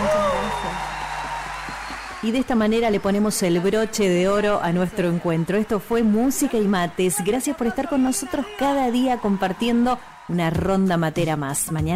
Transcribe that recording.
Muchas gracias. Y de esta manera le ponemos el broche de oro a nuestro encuentro. Esto fue Música y Mates. Gracias por estar con nosotros cada día compartiendo una ronda matera más. Mañana